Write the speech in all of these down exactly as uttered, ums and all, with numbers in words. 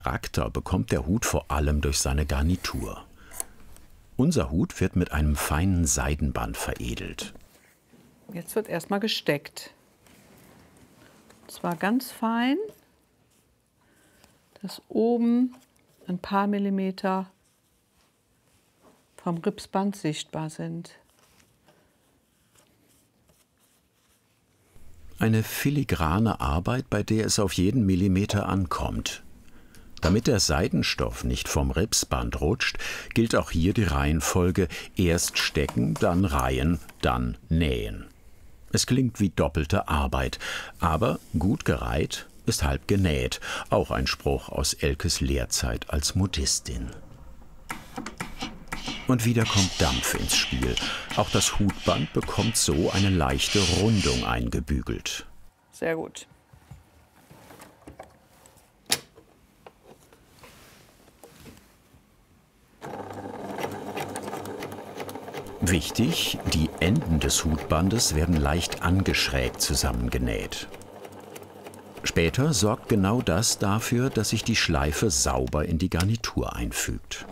Charakter bekommt der Hut vor allem durch seine Garnitur. Unser Hut wird mit einem feinen Seidenband veredelt. Jetzt wird erstmal gesteckt. Und zwar ganz fein, dass oben ein paar Millimeter vom Ripsband sichtbar sind. Eine filigrane Arbeit, bei der es auf jeden Millimeter ankommt. Damit der Seidenstoff nicht vom Ripsband rutscht, gilt auch hier die Reihenfolge: erst stecken, dann reihen, dann nähen. Es klingt wie doppelte Arbeit, aber gut gereiht ist halb genäht, auch ein Spruch aus Elkes Lehrzeit als Modistin. Und wieder kommt Dampf ins Spiel. Auch das Hutband bekommt so eine leichte Rundung eingebügelt. Sehr gut. Wichtig, die Enden des Hutbandes werden leicht angeschrägt zusammengenäht. Später sorgt genau das dafür, dass sich die Schleife sauber in die Garnitur einfügt.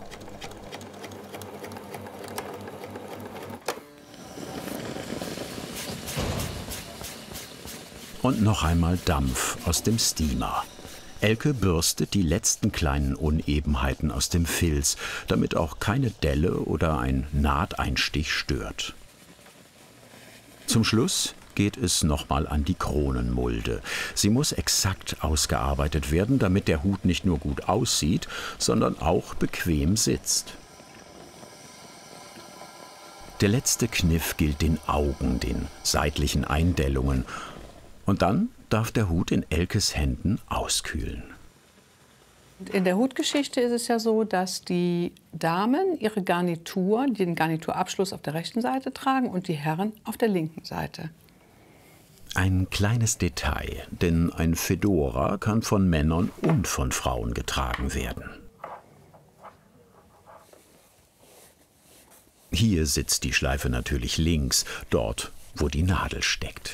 Und noch einmal Dampf aus dem Steamer. Elke bürstet die letzten kleinen Unebenheiten aus dem Filz, damit auch keine Delle oder ein Nahteinstich stört. Zum Schluss geht es nochmal an die Kronenmulde. Sie muss exakt ausgearbeitet werden, damit der Hut nicht nur gut aussieht, sondern auch bequem sitzt. Der letzte Kniff gilt den Augen, den seitlichen Eindellungen. Und dann darf der Hut in Elkes Händen auskühlen. In der Hutgeschichte ist es ja so, dass die Damen ihre Garnitur, den Garniturabschluss auf der rechten Seite tragen und die Herren auf der linken Seite. Ein kleines Detail, denn ein Fedora kann von Männern und von Frauen getragen werden. Hier sitzt die Schleife natürlich links, dort, wo die Nadel steckt.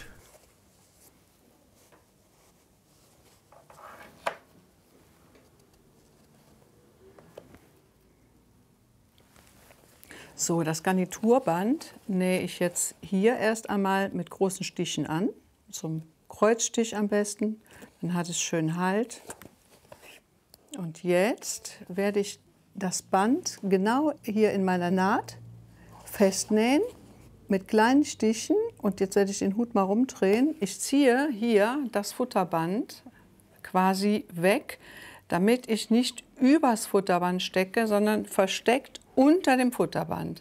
So, das Garniturband nähe ich jetzt hier erst einmal mit großen Stichen an, zum Kreuzstich am besten, dann hat es schön Halt. Und jetzt werde ich das Band genau hier in meiner Naht festnähen mit kleinen Stichen, und jetzt werde ich den Hut mal rumdrehen. Ich ziehe hier das Futterband quasi weg, damit ich nicht übers Futterband stecke, sondern versteckt unter dem Futterband.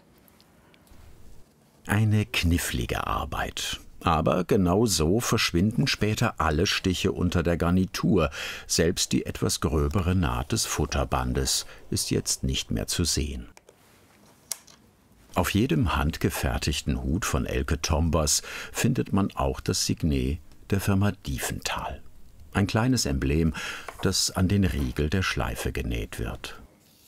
Eine knifflige Arbeit. Aber genau so verschwinden später alle Stiche unter der Garnitur. Selbst die etwas gröbere Naht des Futterbandes ist jetzt nicht mehr zu sehen. Auf jedem handgefertigten Hut von Elke Tombas findet man auch das Signet der Firma Diefenthal. Ein kleines Emblem, das an den Riegel der Schleife genäht wird.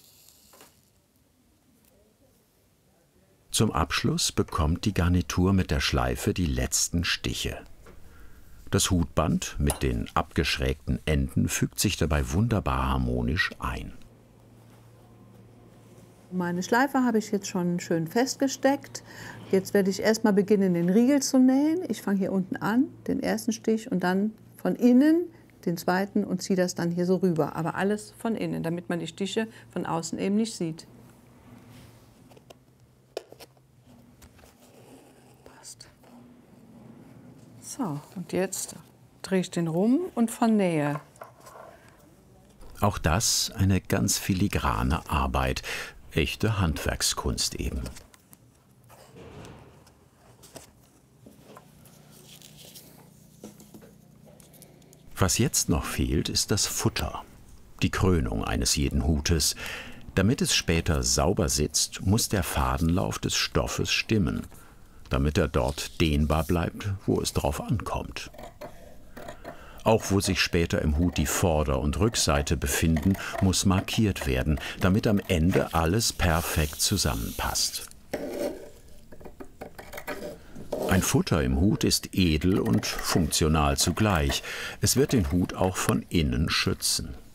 Zum Abschluss bekommt die Garnitur mit der Schleife die letzten Stiche. Das Hutband mit den abgeschrägten Enden fügt sich dabei wunderbar harmonisch ein. Meine Schleife habe ich jetzt schon schön festgesteckt. Jetzt werde ich erstmal beginnen, den Riegel zu nähen. Ich fange hier unten an, den ersten Stich, und dann von innen den zweiten und ziehe das dann hier so rüber. Aber alles von innen, damit man die Stiche von außen eben nicht sieht. Passt. So, und jetzt drehe ich den rum und vernähe. Auch das eine ganz filigrane Arbeit. Echte Handwerkskunst eben. Was jetzt noch fehlt, ist das Futter, die Krönung eines jeden Hutes. Damit es später sauber sitzt, muss der Fadenlauf des Stoffes stimmen, damit er dort dehnbar bleibt, wo es drauf ankommt. Auch wo sich später im Hut die Vorder- und Rückseite befinden, muss markiert werden, damit am Ende alles perfekt zusammenpasst. Ein Futter im Hut ist edel und funktional zugleich. Es wird den Hut auch von innen schützen.